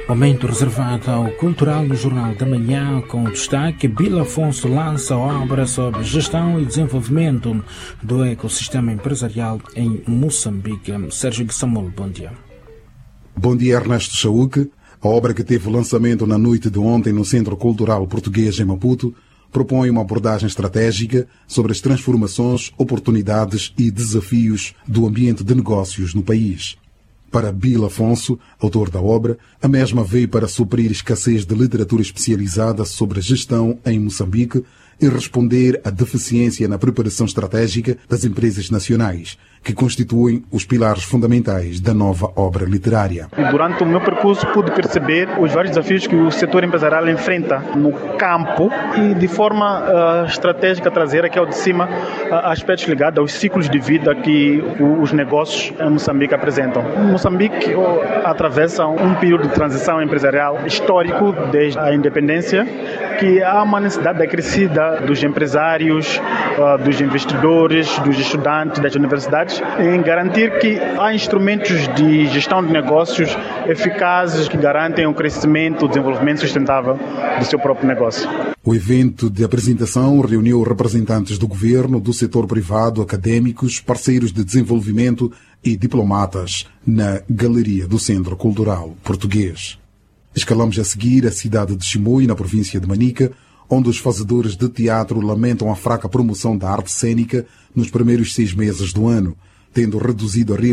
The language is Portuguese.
Momento reservado ao Cultural no Jornal da Manhã, com destaque: Bila Afonso lança obra sobre gestão e desenvolvimento do ecossistema empresarial em Moçambique. Sérgio Samuel, bom dia. Bom dia, Ernesto Chauque. A obra que teve lançamento na noite de ontem no Centro Cultural Português em Maputo propõe uma abordagem estratégica sobre as transformações, oportunidades e desafios do ambiente de negócios no país. Para Bila Afonso, autor da obra, a mesma veio para suprir escassez de literatura especializada sobre a gestão em Moçambique e responder à deficiência na preparação estratégica das empresas nacionais, que constituem os pilares fundamentais da nova obra literária. Durante o meu percurso pude perceber os vários desafios que o setor empresarial enfrenta no campo e de forma estratégica trazer aqui ao de cima aspectos ligados aos ciclos de vida que os negócios em Moçambique apresentam. Moçambique atravessa um período de transição empresarial histórico desde a independência, que há uma necessidade acrescida dos empresários, dos investidores, dos estudantes das universidades, em garantir que há instrumentos de gestão de negócios eficazes que garantem o crescimento, o desenvolvimento sustentável do seu próprio negócio. O evento de apresentação reuniu representantes do governo, do setor privado, académicos, parceiros de desenvolvimento e diplomatas na Galeria do Centro Cultural Português. Escalamos a seguir a cidade de Chimoio, na província de Manica, onde os fazedores de teatro lamentam a fraca promoção da arte cênica nos primeiros 6 meses do ano, tendo reduzido a